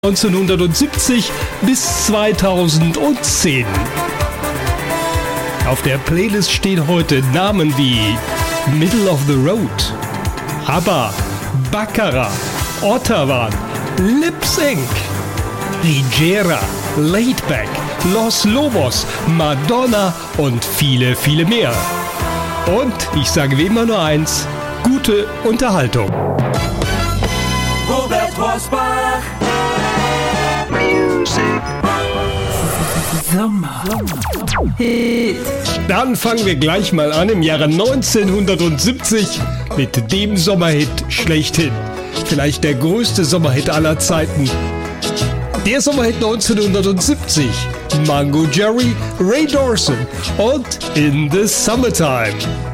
1970 bis 2010. Auf der Playlist stehen heute Namen wie Middle of the Road, ABBA, Baccarat, Ottawa, Lip Sync, Rigera, Laidback, Los Lobos, Madonna und viele, viele mehr. Und ich sage wie immer nur eins: gute Unterhaltung. Robert Rosbach. Sommerhit. Dann fangen wir gleich mal an im Jahre 1970 mit dem Sommerhit schlechthin. Vielleicht der größte Sommerhit aller Zeiten. Der Sommerhit 1970. Mango Jerry, Ray Dawson und In the Summertime.